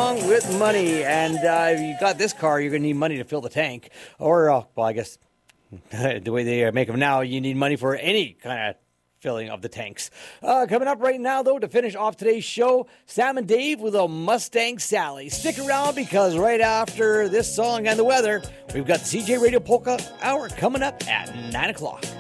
along with money. And if you got this car, you're going to need money to fill the tank. Or, well, I guess the way they make them now, you need money for any kind of filling of the tanks. Coming up right now, though, to finish off today's show, Sam and Dave with a Mustang Sally. Stick around because right after this song and the weather, we've got the CJ Radio Polka Hour coming up at 9 o'clock.